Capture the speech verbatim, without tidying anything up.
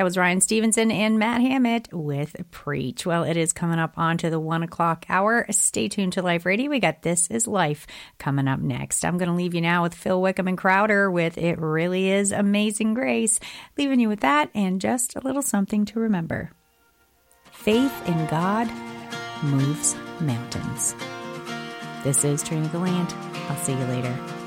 That was Ryan Stevenson and Matt Hammett with Preach. Well, it is coming up onto the one o'clock hour. Stay tuned to Life Radio. We got This Is Life coming up next. I'm going to leave you now with Phil Wickham and Crowder with It Really Is Amazing Grace. Leaving you with that and just a little something to remember. Faith in God moves mountains. This is Turning the Land. I'll see you later.